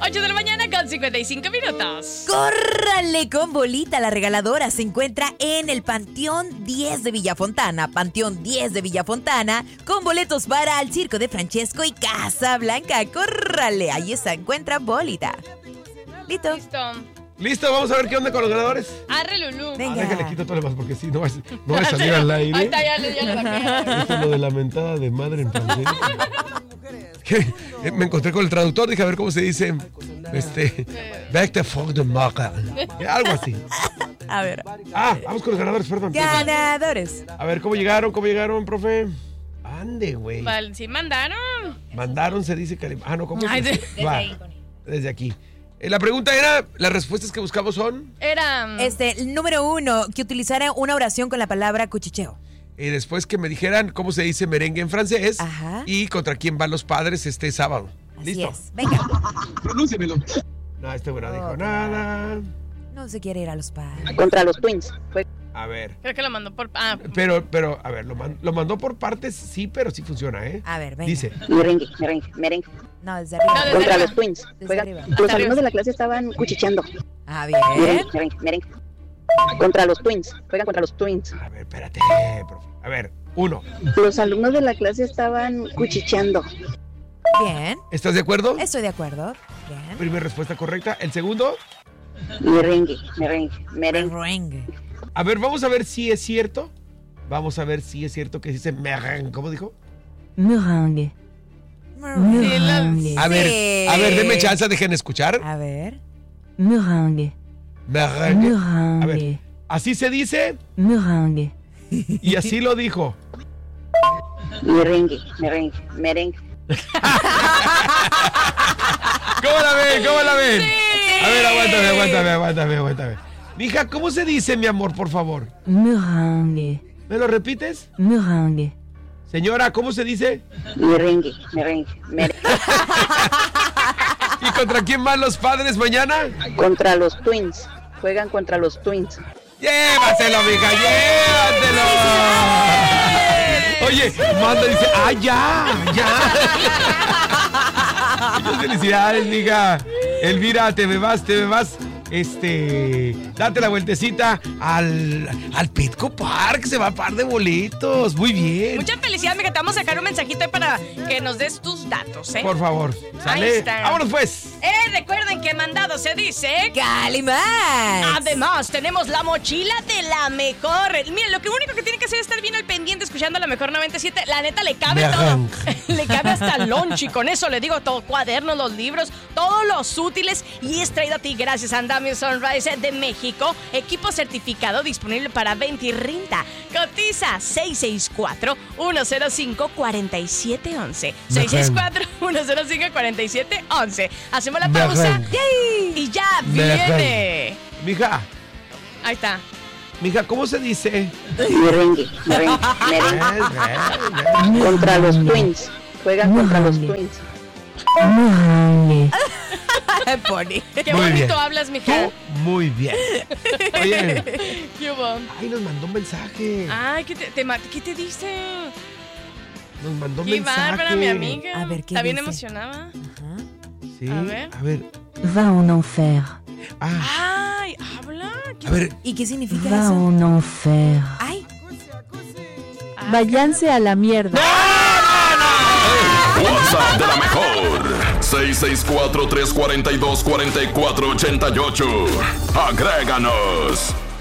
8 de la mañana con 55 minutos. ¡Córrale con bolita! La regaladora se encuentra en el Panteón 10 de Villafontana. Panteón 10 de Villafontana, con boletos para el Circo de Francesco y Casa Blanca. ¡Córrale! Ahí se encuentra bolita. ¿Listo? Listo, vamos a ver qué onda con los ganadores. Arre, Lulú. Venga. Déjale, quito todo lo demás porque sí, no va a salir al aire. Ahí está, ya le saqué. Esto es lo de la mentada de madre en francés. Me encontré con el traductor, dije a ver cómo se dice. Vecte for de maca. Algo así. A ver. Vamos con los ganadores, perdón. Ganadores. A ver, ¿cómo llegaron, profe? Ande, güey. Vale, sí mandaron. Mandaron, se dice que... no, ¿cómo? Ay, Desde aquí. La pregunta era, las respuestas que buscamos son... Era... El número 1, que utilizara una oración con la palabra cuchicheo. Y después que me dijeran cómo se dice merengue en francés. Ajá. Y contra quién van los padres este sábado. Así ¿Listo? es. Venga. Pronúnciamelo. No, este güey no dijo nada. No se quiere ir a los padres. Contra los Twins. A ver. Creo que lo mandó por... Pero, a ver, lo mandó por partes, sí, pero sí funciona, ¿eh? A ver, venga. Dice. Merengue. No, desde arriba. No, desde Contra arriba. los Twins. Desde arriba. Los alumnos de la clase estaban cuchicheando. Bien. Merengue. Contra los Twins. Juegan contra los Twins. A ver, espérate, profe. A ver, 1. Los alumnos de la clase estaban cuchicheando. Bien. ¿Estás de acuerdo? Estoy de acuerdo. Bien. Primera respuesta correcta. ¿El segundo? Merengue. Merengue. A ver, vamos a ver si es cierto. Vamos a ver si es cierto que dice merengue. ¿Cómo dijo? Merengue. A ver, denme chance, dejen escuchar. A ver. Merengue. Merengue. A ver, así se dice Merengue. y así lo dijo. Merengue. ¿Cómo la ven? Sí. A ver, aguántame. Mija, ¿cómo se dice, mi amor, por favor? Merengue. ¿Me lo repites? Merengue. Señora, ¿cómo se dice? Merengue. ¿Y contra quién van los padres mañana? Contra los Twins. Juegan contra los Twins. ¡Llévatelo, mija! ¡Llévatelo! Oye, manda y dice, ya! Muchas felicidades, mija. Elvira, te me vas. Date la vueltecita al Petco Park, se va a par de boletos. Muy bien. Mucha felicidad, amiga. Te vamos a sacar un mensajito para que nos des tus datos, ¿eh? Por favor, Ahí sale. está. Vámonos pues. Recuerden que mandado se dice... ¡Calimán! Además, tenemos la mochila de la mejor. Miren, lo único que tiene que hacer es estar bien al pendiente escuchando la mejor 97. La neta, le cabe todo. Le cabe hasta el lunch y con eso le digo todo. Cuadernos, los libros, todos los útiles. Y es traído a ti gracias a Andamio Sunrise de México. Equipo certificado disponible para venta y renta. Cotiza 664-105-4711. 664-105-4711. Hacemos la pausa. Y ya viene. Mija. Ahí está. Mija, ¿cómo se dice? Merengue. Contra los Twins. Juegan contra los Twins. Merengue. Pony. Qué Muy bonito bien. hablas, mija. Tú, muy bien. Oye. ¿Qué hubo? Ay, nos mandó un mensaje. Ay, ¿qué te dice? Nos mandó un Qué mensaje. bárbara, mi amiga. A ver, ¿qué Está bien dice? emocionada. Ajá. Sí. A ver. Va en enfer. Ay, habla. A ver. ¿Y qué significa Va eso? en enfer. Ay. Váyanse a la mierda. WhatsApp de la mejor 664-342-4488. Agréganos.